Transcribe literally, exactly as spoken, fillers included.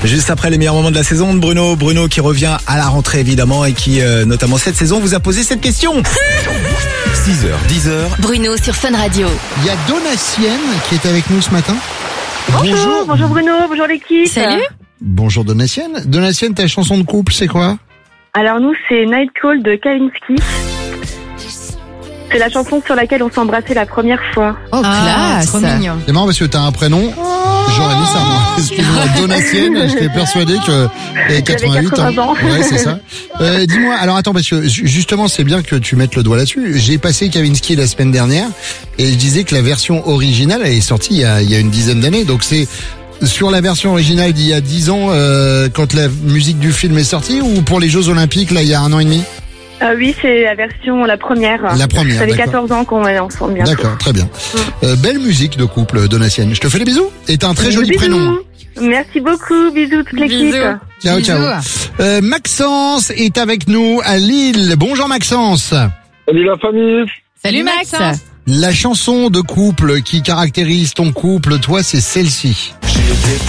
Juste après les meilleurs moments de la saison de Bruno. Bruno qui revient à la rentrée évidemment et qui, euh, notamment cette saison, vous a posé cette question. six heures, dix heures. Bruno sur Fun Radio. Il y a Donatienne qui est avec nous ce matin. Bonjour, bonjour Bruno, bonjour l'équipe. Salut. Bonjour Donatienne. Donatienne, ta chanson de couple, c'est quoi? Alors nous, c'est Night Call de Kavinsky. C'est la chanson sur laquelle on s'est embrassé la première fois. Oh, Ah, classe. trop mignon. C'est marrant parce que t'as un prénom. J'aurais dit ça, moi. Excuse-moi, Donatienne, j'étais persuadé que t'avais quatre-vingt-huit ans. quatre-vingts ans. Ouais, c'est ça. Euh, dis-moi, alors attends, parce que ju- justement, c'est bien que tu mettes le doigt là-dessus. J'ai passé Kavinsky la semaine dernière et je disais que la version originale, elle est sortie il y a, il y a une dizaine d'années. Donc c'est sur la version originale d'il y a dix ans, euh, quand la musique du film est sortie, ou pour les Jeux Olympiques, là, il y a un an et demi? Euh, oui, c'est la version, la première. La première, Ça fait d'accord. quatorze ans qu'on est ensemble bientôt. D'accord, très bien. Euh, belle musique de couple, Donatienne. Je te fais les bisous. Et t'as un très joli Bisous. prénom. Merci beaucoup, bisous toute l'équipe. Bisous. Ciao, Bisous. ciao. Euh, Maxence est avec nous à Lille. Bonjour Maxence. Salut la famille. Salut Max. La chanson de couple qui caractérise ton couple, toi, c'est celle-ci.